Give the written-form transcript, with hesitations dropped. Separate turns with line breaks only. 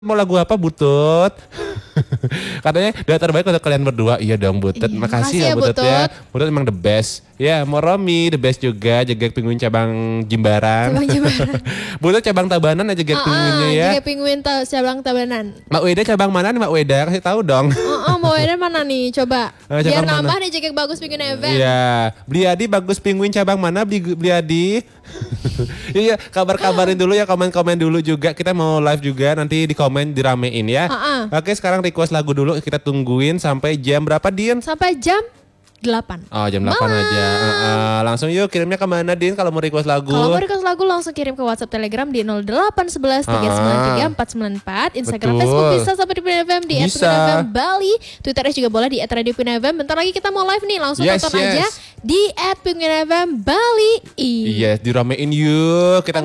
Mau lagu apa Butut? Katanya doa terbaik untuk kalian berdua. Iya dong Butut.
Iya,
Makasih ya Butut ya. Butut emang the best. Ya mau Romi the best juga. Jaga Penguin cabang Jimbaran. Butut cabang Tabanan aja Jaga Penguinnya ya.
Jaga Penguin cabang Tabanan.
Mbak Weda cabang mana nih Mbak Weda? Kasih tahu dong.
Mbak Weda mana nih? Coba. Biar
Cabang
nambah
mana?
nih Jaga Bagus Penguin event.
Iya. Bliadi bagus Penguin cabang mana Bliadi? Iya, kabar-kabarin dulu ya, komen-komen dulu juga. Kita mau live juga nanti di komen diramein ya. Oke, sekarang request lagu dulu. Kita tungguin sampai jam berapa, Din?
Sampai jam 8.
Oh, jam 8 aja. Langsung yuk kirimnya kemana, Din, kalau mau request lagu?
Kalau mau request lagu langsung kirim ke WhatsApp Telegram di 0811 393 494. Instagram,
Betul.
Facebook bisa sampai di PNFM di
Bisa.
@PNFM Bali. Twitternya juga boleh di @radioPNFM. Bentar lagi kita mau live nih, langsung tonton aja di @PNFM Bali.
Iya, diramein yuk. Kita